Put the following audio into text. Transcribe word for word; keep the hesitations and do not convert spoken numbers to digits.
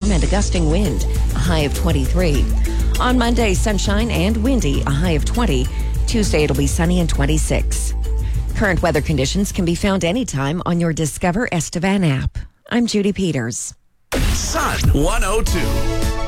thunderstorm and a gusting wind, a high of twenty-three. On Monday, sunshine and windy, a high of twenty. Tuesday, it'll be sunny and twenty-six. Current weather conditions can be found anytime on your Discover Estevan app. I'm Judy Peters. Sun one oh two.